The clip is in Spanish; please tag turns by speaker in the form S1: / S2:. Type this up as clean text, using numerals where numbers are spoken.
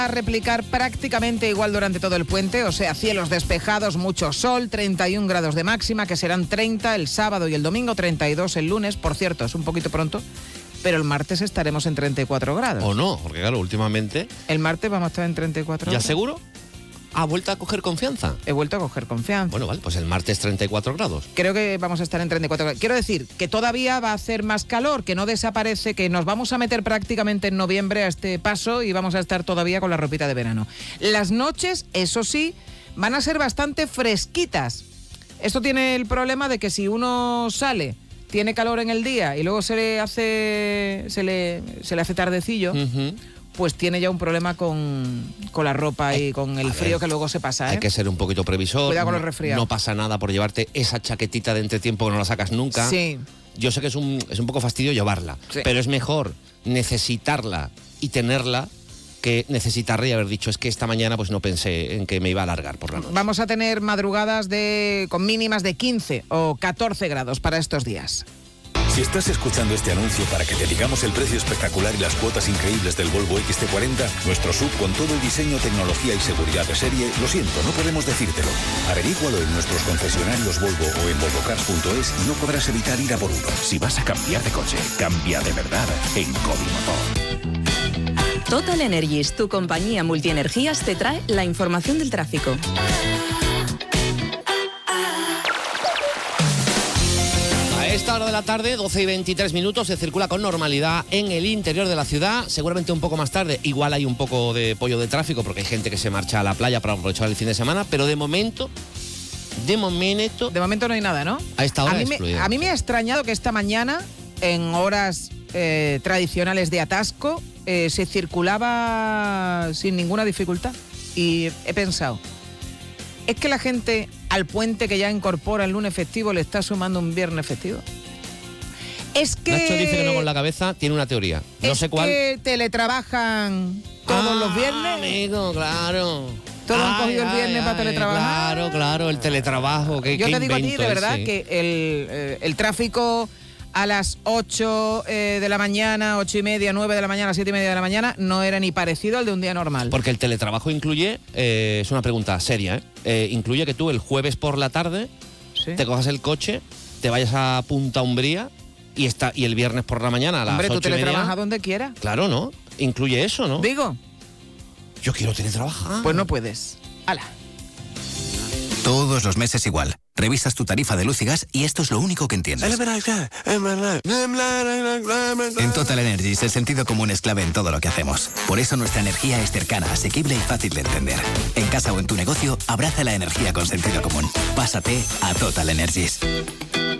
S1: a replicar prácticamente igual durante todo el puente, o sea, cielos despejados, mucho sol, 31 grados de máxima, que serán 30 el sábado y el domingo, 32 el lunes. Por cierto, es un poquito pronto, pero el martes estaremos en 34 grados.
S2: O no, porque claro, últimamente...
S1: El martes vamos a estar en 34 grados.
S2: ¿Ya seguro? ¿Ha vuelto a coger confianza?
S1: He vuelto a coger confianza.
S2: Bueno, vale, pues el martes 34 grados.
S1: Creo que vamos a estar en 34 grados. Quiero decir que todavía va a hacer más calor, que no desaparece, que nos vamos a meter prácticamente en noviembre a este paso y vamos a estar todavía con la ropita de verano. Las noches, eso sí, van a ser bastante fresquitas. Esto tiene el problema de que si uno sale, tiene calor en el día y luego se le hace tardecillo, pues tiene ya un problema con la ropa y con el frío que luego se pasa, ¿eh?
S2: Hay que ser un poquito previsor.
S1: Cuidado con los resfriados.
S2: No pasa nada por llevarte esa chaquetita de entretiempo que no la sacas nunca.
S1: Sí.
S2: Yo sé que es un poco fastidio llevarla,
S1: sí,
S2: pero es mejor necesitarla y tenerla que necesitarla y haber dicho, es que esta mañana pues no pensé en que me iba a alargar por la noche.
S1: Vamos a tener madrugadas con mínimas de 15 o 14 grados para estos días.
S3: Si estás escuchando este anuncio para que te digamos el precio espectacular y las cuotas increíbles del Volvo XC40, nuestro SUV con todo el diseño, tecnología y seguridad de serie, lo siento, no podemos decírtelo. Averígualo en nuestros concesionarios Volvo o en volvocars.es y no podrás evitar ir a por uno. Si vas a cambiar de coche, cambia de verdad en Covimotor.
S4: Total Energies, tu compañía multienergías, te trae la información del tráfico.
S2: A esta hora de la tarde, 12 y 23 minutos, se circula con normalidad en el interior de la ciudad. Seguramente un poco más tarde, igual hay un poco de pollo de tráfico porque hay gente que se marcha a la playa para aprovechar el fin de semana, pero de momento
S1: no hay nada, ¿no?
S2: A esta hora
S1: a mí me ha extrañado que esta mañana, en horas tradicionales de atasco, se circulaba sin ninguna dificultad. Y he pensado, ¿es que la gente al puente que ya incorpora el lunes festivo le está sumando un viernes festivo? Es que...
S2: Nacho dice que no con la cabeza, tiene una teoría. No sé cuál.
S1: ¿Es que teletrabajan todos los viernes?
S2: Amigo, claro.
S1: Todos han cogido el viernes para teletrabajar.
S2: Claro, el teletrabajo.
S1: Yo te digo a ti, de verdad, que el tráfico a las 8 de la mañana, 8 y media, 9 de la mañana, 7 y media de la mañana, no era ni parecido al de un día normal.
S2: Porque el teletrabajo incluye, es una pregunta seria, incluye que tú el jueves por la tarde te cojas el coche, te vayas a Punta Umbría y el viernes por la mañana a las 8 y media.
S1: Hombre, tú teletrabajas donde quieras.
S2: Claro, ¿no? Incluye eso, ¿no?
S1: Digo.
S2: Yo quiero teletrabajar.
S1: Pues no puedes. ¡Hala!
S5: Todos los meses igual. Revisas tu tarifa de luz y gas y esto es lo único que entiendes. En Total Energies el sentido común es clave en todo lo que hacemos. Por eso nuestra energía es cercana, asequible y fácil de entender. En casa o en tu negocio, abraza la energía con sentido común. Pásate a Total Energies.